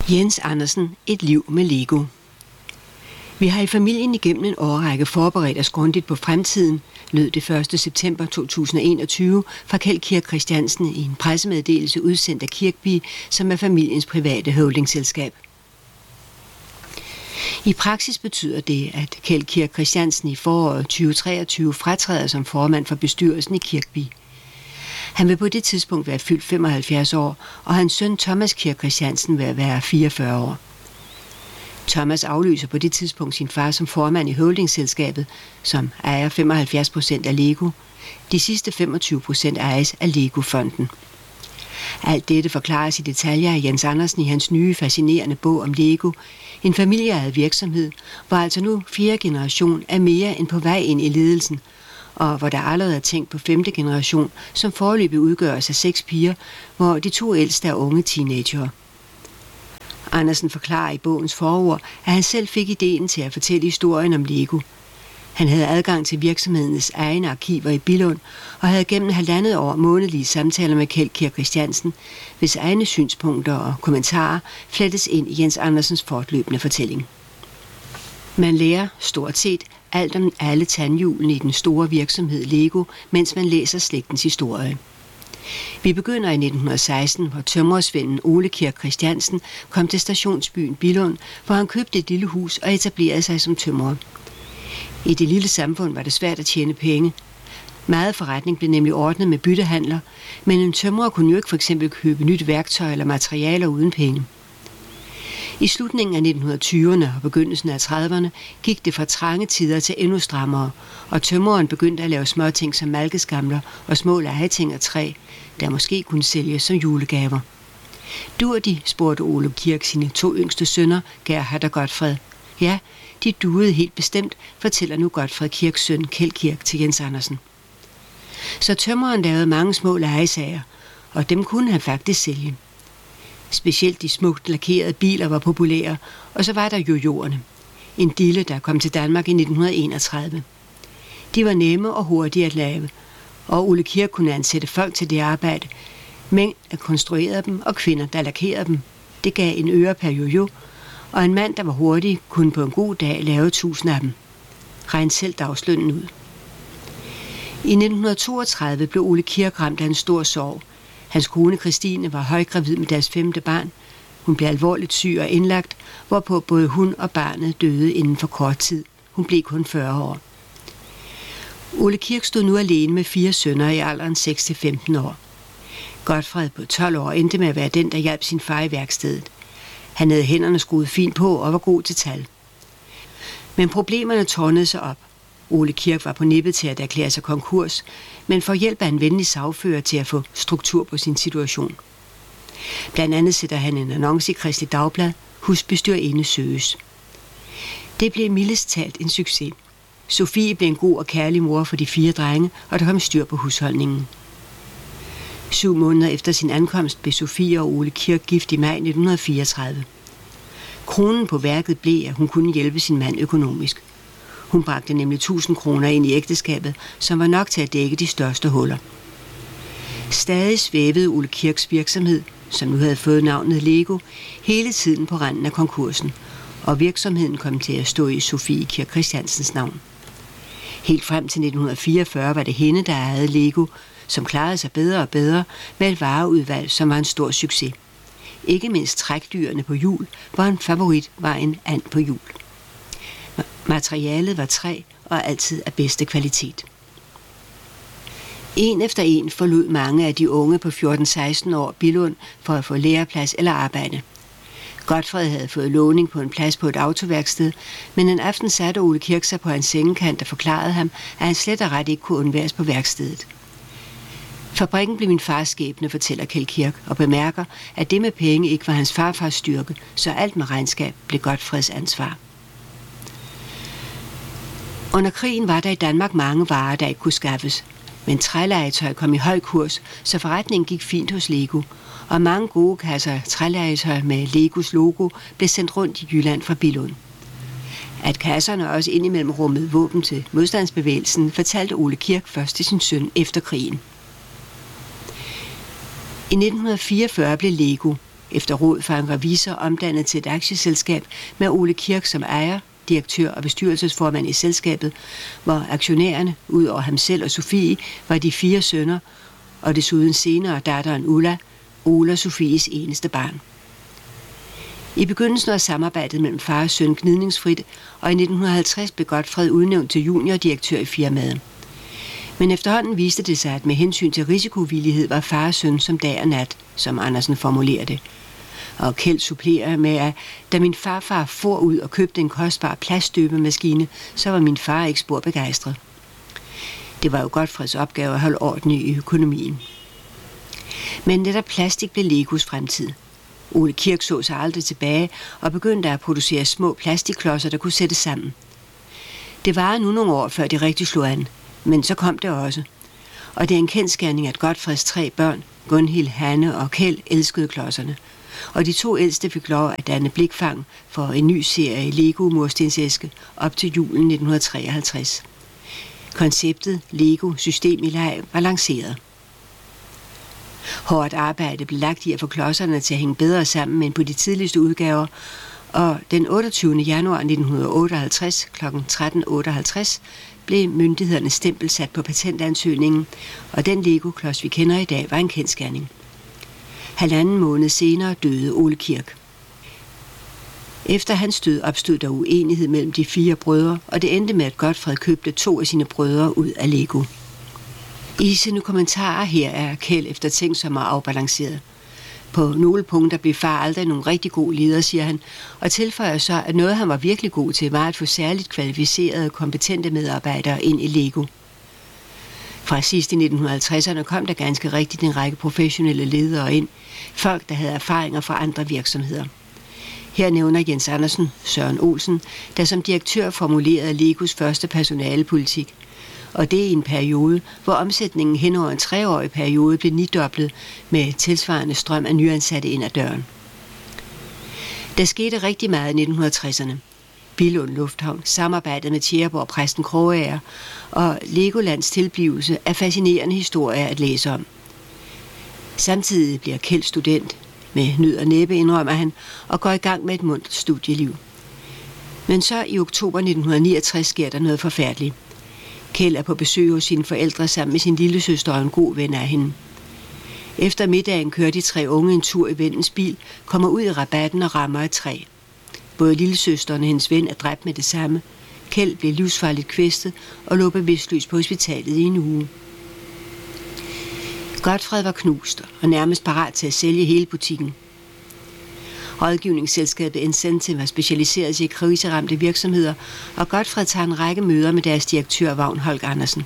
Jens Andersen, et liv med Lego. Vi har i familien igennem en årrække forberedt os grundigt på fremtiden, lød det 1. september 2021 fra Kjeld Kirk Christiansen i en pressemeddelelse udsendt af Kirkbi, som er familiens private holdingselskab. I praksis betyder det, at Kjeld Kirk Christiansen i foråret 2023 fratræder som formand for bestyrelsen i Kirkbi. Han vil på det tidspunkt være fyldt 75 år, og hans søn Thomas Kirk Christiansen vil være 44 år. Thomas afløser på det tidspunkt sin far som formand i holdingselskabet, som ejer 75% af Lego. De sidste 25% ejes af Lego-fonden. Alt dette forklares i detaljer af Jens Andersen i hans nye fascinerende bog om Lego, en familieejet virksomhed, hvor altså nu 4. generation er mere end på vej ind i ledelsen, og hvor der allerede er tænkt på 5. generation, som foreløbig udgøres af 6 piger, hvor de 2 ældste er unge teenagere. Andersen forklarer i bogens forord, at han selv fik ideen til at fortælle historien om Lego. Han havde adgang til virksomhedens egne arkiver i Billund, og havde gennem 1,5 år månedlige samtaler med Kjeld Kirk Christiansen, hvis egne synspunkter og kommentarer flettes ind i Jens Andersens fortløbende fortælling. Man lærer stort set alt om alle tandhjulene i den store virksomhed Lego, mens man læser slægtens historie. Vi begynder i 1916, hvor tømrersvenden Ole Kirk Christiansen kom til stationsbyen Billund, hvor han købte et lille hus og etablerede sig som tømrer. I det lille samfund var det svært at tjene penge. Meget forretning blev nemlig ordnet med byttehandler, men en tømrer kunne jo ikke f.eks. købe nyt værktøj eller materialer uden penge. I slutningen af 1920'erne og begyndelsen af 30'erne gik det fra trange tider til endnu strammere, og tømreren begyndte at lave småting som malkeskamler og små legeting af træ, der måske kunne sælges som julegaver. Dur de, spurgte Ole Kirk sine 2 yngste sønner, Gerhard og Godfred. Ja, de duede helt bestemt, fortæller nu Godfred Kirks søn Kjeld Kirk til Jens Andersen. Så tømreren lavede mange små legesager, og dem kunne han faktisk sælge. Specielt de smukt lakerede biler var populære, og så var der jojoerne. En dille, der kom til Danmark i 1931. De var nemme og hurtige at lave, og Ole Kirk kunne ansætte folk til det arbejde. Mænd, der konstruerede dem, og kvinder, der lakerede dem. Det gav en øre per jojo, og en mand, der var hurtig, kunne på en god dag lave 1000 af dem. Regn selv dagslønnen ud. I 1932 blev Ole Kirk ramt af en stor sorg. Hans kone Christine var højgravid med deres 5. barn. Hun blev alvorligt syg og indlagt, hvorpå både hun og barnet døde inden for kort tid. Hun blev kun 40 år. Ole Kirk stod nu alene med 4 sønner i alderen 6-15 år. Godfred på 12 år endte med at være den, der hjalp sin far i værkstedet. Han havde hænderne skruet fint på og var god til tal. Men problemerne tårnede sig op. Ole Kirk var på nippet til at erklære sig konkurs, men får hjælp af en venlig sagfører til at få struktur på sin situation. Blandt andet sætter han en annonce i Kristeligt Dagblad, husbestyrerinde søges. Det blev mildest talt en succes. Sofie blev en god og kærlig mor for de 4 drenge, og der kom styr på husholdningen. 7 måneder efter sin ankomst blev Sofie og Ole Kirk gift i maj 1934. Kronen på værket blev, at hun kunne hjælpe sin mand økonomisk. Hun bragte nemlig 1000 kroner ind i ægteskabet, som var nok til at dække de største huller. Stadig svævede Ole Kirks virksomhed, som nu havde fået navnet Lego, hele tiden på randen af konkursen, og virksomheden kom til at stå i Sofie Kirk Christiansens navn. Helt frem til 1944 var det hende, der ejede Lego, som klarede sig bedre og bedre med et vareudvalg, som var en stor succes. Ikke mindst trækdyrene på hjul, hvor en favorit var en and på hjul. Materialet var træ og altid af bedste kvalitet. En efter en forlod mange af de unge på 14-16 år Billund for at få læreplads eller arbejde. Godfred havde fået låning på en plads på et autoværksted, men en aften satte Ole Kirk sig på hans sengekant og forklarede ham, at han slet og ret ikke kunne undværes på værkstedet. Fabrikken blev min fars skæbne, fortæller Kjeld Kirk, og bemærker, at det med penge ikke var hans farfars styrke, så alt med regnskab blev Godfreds ansvar. Under krigen var der i Danmark mange varer, der ikke kunne skaffes, men trælegetøj kom i høj kurs, så forretningen gik fint hos Lego, og mange gode kasser trælegetøj med Legos logo blev sendt rundt i Jylland fra Billund. At kasserne også indimellem rummede våben til modstandsbevægelsen, fortalte Ole Kirk først til sin søn efter krigen. I 1944 blev Lego, efter råd fra en revisor omdannet til et aktieselskab med Ole Kirk som ejer, direktør og bestyrelsesformand i selskabet, hvor aktionærerne, ud over ham selv og Sofie, var de 4 sønner, og desuden senere datteren Ulla, Ole og Sofies eneste barn. I begyndelsen var samarbejdet mellem far og søn gnidningsfrit, og i 1950 blev Godtfred udnævnt til juniordirektør i firmaet. Men efterhånden viste det sig, at med hensyn til risikovillighed var far og søn som dag og nat, som Andersen formulerer det. Og Kjeld supplerer med, at da min farfar for ud og købte en kostbar plaststøbemaskine, så var min far ikke spor begejstret. Det var jo Godtfreds opgave at holde orden i økonomien. Men netop plastik blev Legos fremtid. Ole Kirk så sig aldrig tilbage og begyndte at producere små plastikklodser, der kunne sættes sammen. Det varede nu nogle år, før det rigtig slog an, men så kom det også. Og det er en kendsgerning, at Godtfreds 3 børn, Gunhild, Hanne og Kjeld, elskede klodserne. Og de 2 ældste fik lov at danne blikfang for en ny serie Lego murstensæske op til julen 1953. Konceptet Lego System i leg var lanceret. Hårdt arbejde blev lagt i at få klodserne til at hænge bedre sammen end på de tidligste udgaver, og den 28. januar 1958 kl. 13.58 blev myndighedernes stempel sat på patentansøgningen, og den Lego-klods, vi kender i dag, var en kendsgerning. 1,5 måned senere døde Ole Kirk. Efter hans død opstod der uenighed mellem de 4 brødre, og det endte med, at Godtfred købte 2 af sine brødre ud af Lego. I sine kommentarer her er Kjeld eftertænksom og afbalanceret. På nogle punkter blev far aldrig nogen rigtig god leder, siger han, og tilføjer så, at noget han var virkelig god til, var at få særligt kvalificerede, kompetente medarbejdere ind i Lego. Fra sidst i 1950'erne kom der ganske rigtigt en række professionelle ledere ind, folk der havde erfaringer fra andre virksomheder. Her nævner Jens Andersen Søren Olsen, der som direktør formulerede Legos første personalepolitik, og det i en periode, hvor omsætningen hen over en 3-årig periode blev 9-doblet med tilsvarende strøm af nyansatte ind ad døren. Der skete rigtig meget i 1960'erne. Billund Lufthavn, samarbejdet med Tjæreborg Præsten Krogager og Legolands tilblivelse er fascinerende historier at læse om. Samtidig bliver Kjeld student, med nød og næppe indrømmer han, og går i gang med et mundt studieliv. Men så i oktober 1969 sker der noget forfærdeligt. Kjeld er på besøg hos sine forældre sammen med sin lillesøster og en god ven af hende. Efter middagen kører de 3 unge en tur i vennens bil, kommer ud i rabatten og rammer et træ. Både lillesøsteren og hendes ven er dræbt med det samme. Kjeld blev livsfarligt kvæstet og lå bevidstløs på hospitalet i en uge. Godtfred var knust og nærmest parat til at sælge hele butikken. Rådgivningsselskabet Incentive var specialiseret i kriseramte virksomheder, og Godtfred tager en række møder med deres direktør Vagn Holk Andersen.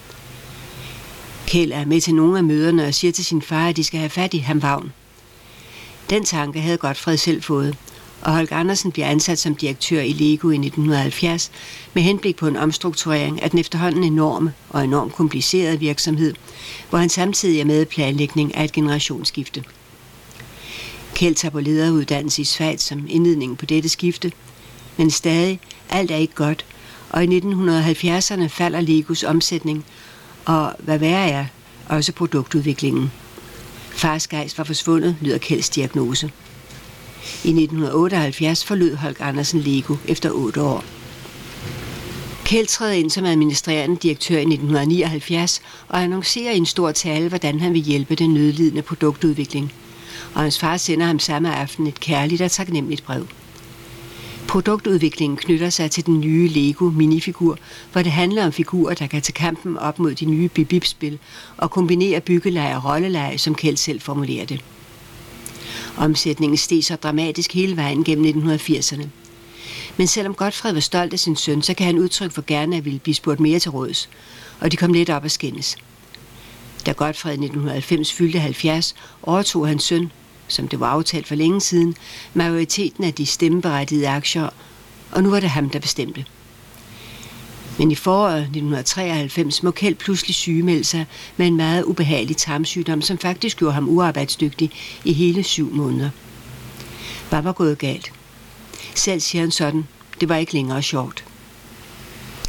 Kjeld er med til nogle af møderne og siger til sin far, at de skal have fat i ham Vagn. Den tanke havde Godtfred selv fået, og Holk Andersen bliver ansat som direktør i Lego i 1970 med henblik på en omstrukturering af den efterhånden enorme og enormt komplicerede virksomhed, hvor han samtidig er med i planlægning af et generationsskifte. Kjeld tager på lederuddannelse i Schweiz som indledning på dette skifte, men stadig alt er ikke godt, og i 1970'erne falder Legos omsætning, og hvad værre er, også produktudviklingen. Fars gejst var forsvundet, lyder Kjelds diagnose. I 1978 forlod Holk Andersen Lego efter 8 år. Kjeld træder ind som administrerende direktør i 1979 og annoncerer i en stor tale, hvordan han vil hjælpe den nødlidende produktudvikling. Og hans far sender ham samme aften et kærligt og taknemmeligt brev. Produktudviklingen knytter sig til den nye Lego minifigur, hvor det handler om figurer, der kan tage kampen op mod de nye bip-bip-spil og kombinere byggeleje og rolleleje, som Kjeld selv formulerer det. Omsætningen steg så dramatisk hele vejen gennem 1980'erne. Men selvom Godtfred var stolt af sin søn, så kan han udtrykke for gerne at ville blive spurgt mere til råds, og de kom lidt op at skændes. Da Godtfred i 1990 fyldte 70, overtog hans søn, som det var aftalt for længe siden, majoriteten af de stemmeberettigede aktier, og nu var det ham, der bestemte. Men i foråret 1993 må Kjeld pludselig sygemelde sig med en meget ubehagelig tarmsygdom, som faktisk gjorde ham uarbejdsdygtig i hele 7 måneder. Hvad var gået galt? Selv siger han sådan, det var ikke længere sjovt.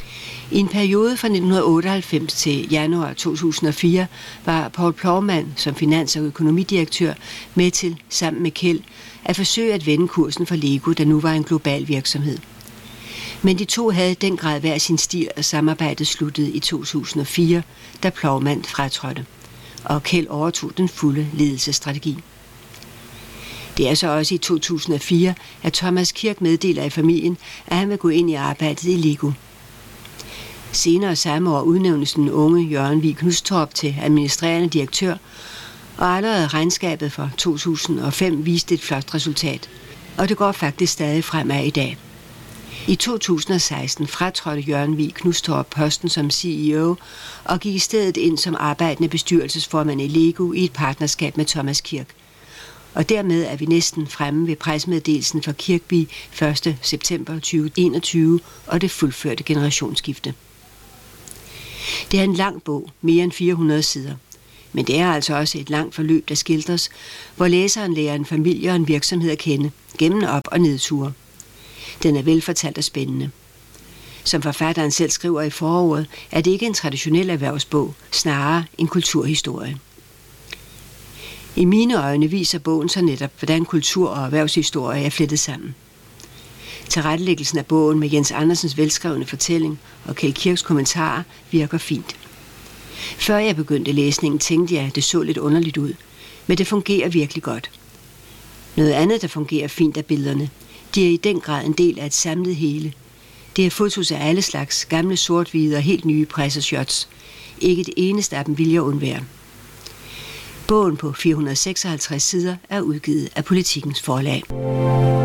I en periode fra 1998 til januar 2004 var Poul Plougmann som finans- og økonomidirektør med til, sammen med Kjeld, at forsøge at vende kursen for Lego, der nu var en global virksomhed. Men de to havde i den grad hver sin stil, og samarbejdet sluttede i 2004, da Plougmann fratrådte, og Kjeld overtog den fulde ledelsesstrategi. Det er så også i 2004, at Thomas Kirk meddeler i familien, at han vil gå ind i arbejdet i Lego. Senere samme år udnævnes den unge Jørgen Vig Knustorp til administrerende direktør, og allerede regnskabet for 2005 viste et flot resultat, og det går faktisk stadig fremad i dag. I 2016 fratrådte Jørgen Vig Knustorp posten som CEO og gik i stedet ind som arbejdende bestyrelsesformand i Lego i et partnerskab med Thomas Kirk. Og dermed er vi næsten fremme ved pressemeddelelsen for Kirkbi 1. september 2021 og det fuldførte generationsskifte. Det er en lang bog, mere end 400 sider. Men det er altså også et langt forløb, der skildres, hvor læseren lærer en familie og en virksomhed at kende, gennem op- og nedture. Den er velfortalt og spændende. Som forfatteren selv skriver i forordet, er det ikke en traditionel erhvervsbog, snarere en kulturhistorie. I mine øjne viser bogen så netop, hvordan kultur- og erhvervshistorie er flettet sammen. Tilrettelæggelsen af bogen med Jens Andersens velskrevne fortælling og Kjeld Kirks kommentarer virker fint. Før jeg begyndte læsningen, tænkte jeg, at det så lidt underligt ud, men det fungerer virkelig godt. Noget andet, der fungerer fint, er billederne. De er i den grad en del af et samlet hele. Det er fotos af alle slags, gamle sort-hvide og helt nye presseshots. Ikke det eneste af dem vil jeg undvære. Bogen på 456 sider er udgivet af Politikens Forlag.